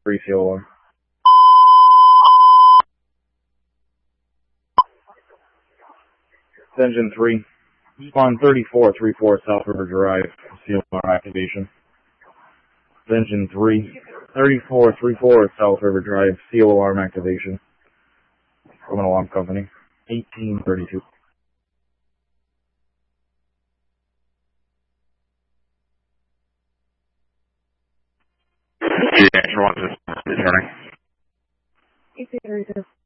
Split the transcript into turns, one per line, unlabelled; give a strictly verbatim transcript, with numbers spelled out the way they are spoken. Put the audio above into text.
three seal alarm. Engine three. Spawn thirty-four thirty-four South River Drive. Seal alarm activation. Engine three. thirty-four thirty-four South River Drive. Seal alarm activation. From an alarm company. eighteen thirty-two.
G, one, returning.
eighteen thirty-two.